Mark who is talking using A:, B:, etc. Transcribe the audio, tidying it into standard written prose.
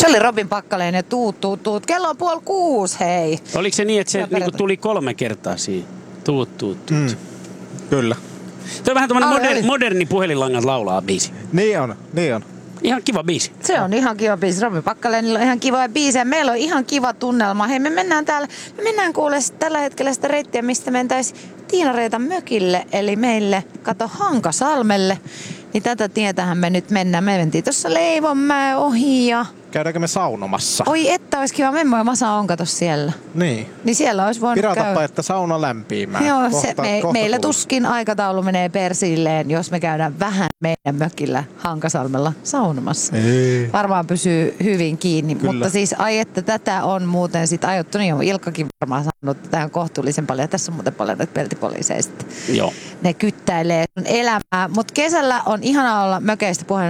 A: oli Robin Pakkalen ja tuut. Kello on 5:30, hei.
B: Oliko se niin, että se niinku tuli 3 kertaa siinä? Tuut.
C: Kyllä.
B: Tuo on vähän tämmönen moderni puhelinlangat laulaa biisi.
C: Niin on.
B: Ihan kiva biisi.
A: Se on ihan kiva biisi. Robin Pakkalenilla on ihan kiva biisi. Meillä on ihan kiva tunnelma. Hei, me mennään kuule tällä hetkellä sitä reittiä, mistä mentäisiin Tiina-Reetan mökille. Eli meille, kato, Hankasalmelle. Niin tätä tietähän me nyt mennään. Me mentiin tuossa Leivonmäen ohi ja...
C: Käydäänkö me saunomassa?
A: Oi, että olisi kiva. Memmo ja Masa on kato siellä.
C: Niin
A: siellä olisi voinut
C: Piratapa, että sauna lämpiimään.
A: Joo,
C: kohta
A: meillä
C: kuuluu.
A: tuskin aikataulu menee persilleen, jos me käydään vähän meidän mökillä Hankasalmella saunomassa.
C: Ei.
A: Varmaan pysyy hyvin kiinni,
C: Kyllä.
A: mutta siis että tätä on muuten sit ajottu, niin on Ilkkakin varmaan sanonut tähän kohtuullisen paljon. Tässä on muuten paljon näitä peltipoliiseja sitten.
B: Joo.
A: Ne kyttäilee sun elämää, mutta kesällä on ihanaa olla mökeistä puheen